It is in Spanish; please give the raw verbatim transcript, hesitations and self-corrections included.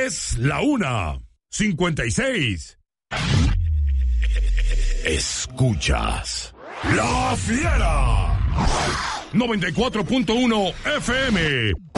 Es la una, cincuenta y seis. Escuchas La Fiera. noventa y cuatro punto uno F M.